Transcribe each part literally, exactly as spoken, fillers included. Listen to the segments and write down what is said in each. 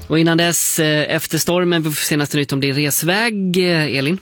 Och innan dess, efter stormen, vi får senaste nytt om det är resväg. Elin?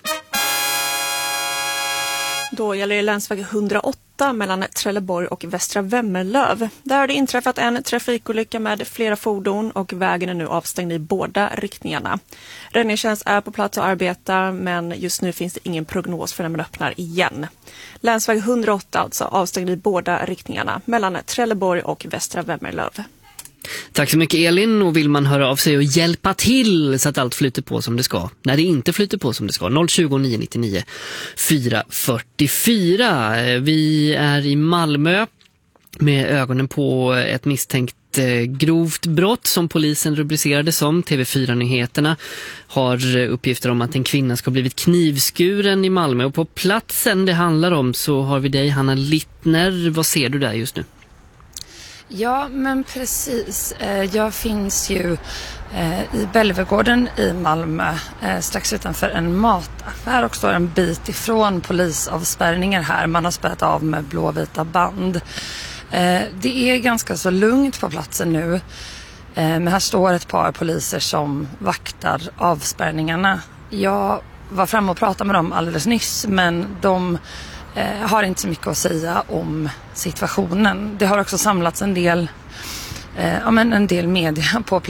Då gäller det länsväg hundraåtta mellan Trelleborg och Västra Vemmerlöv. Där har det inträffat en trafikolycka med flera fordon och vägen är nu avstängd i båda riktningarna. Räddningstjänst är på plats och arbetar, men just nu finns det ingen prognos för när man öppnar igen. Länsväg hundraåtta alltså avstängd i båda riktningarna mellan Trelleborg och Västra Vemmerlöv. Tack så mycket Elin, och vill man höra av sig och hjälpa till så att allt flyter på som det ska, när det inte flyter på som det ska, noll tjugo, nio nittionio, fyra fyrtiofyra. Vi är i Malmö med ögonen på ett misstänkt grovt brott som polisen rubricerade som. T V fyra-nyheterna har uppgifter om att en kvinna ska ha blivit knivskuren i Malmö, och på platsen det handlar om så har vi dig, Hanna Littner. Vad ser du där just nu? Ja, men precis. Jag finns ju i Belvedegården i Malmö, strax utanför en mataffär, och står en bit ifrån polisavspärrningar här. Man har spärrat av med blåvita band. Det är ganska så lugnt på platsen nu, men här står ett par poliser som vaktar avspärrningarna. Jag var framme och pratade med dem alldeles nyss, men de Eh, har inte så mycket att säga om situationen. Det har också samlats en del, eh, ja, men en del media på plats.